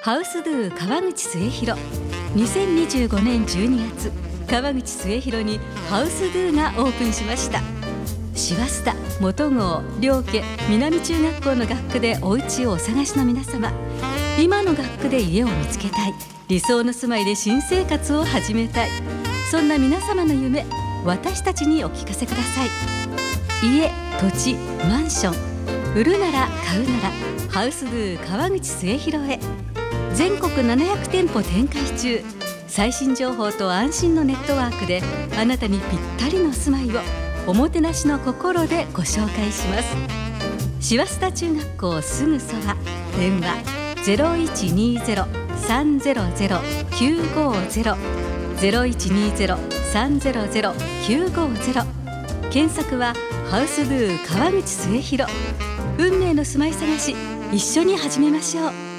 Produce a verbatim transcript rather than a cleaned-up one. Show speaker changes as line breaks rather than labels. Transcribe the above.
ハウスドゥ川口末広。にせんにじゅうごねんじゅうにがつ、川口末広にハウスドゥがオープンしました。シワスタ、元郷、両家、南中学校の学区でお家をお探しの皆様、今の学区で家を見つけたい、理想の住まいで新生活を始めたい、そんな皆様の夢、私たちにお聞かせください。家、土地、マンション、売るなら買うならハウスドゥ川口末広へ。全国ななひゃくてんぽ展開中。最新情報と安心のネットワークであなたにぴったりの住まいをおもてなしの心でご紹介します。シワスタ中学校すぐそば。電話 ゼロいちにゼロ さんゼロゼロ きゅうごゼロ ゼロいちにゼロ さんゼロゼロ きゅうごゼロ。検索はハウスドゥ川口末広。運命の住まい探し、一緒に始めましょう。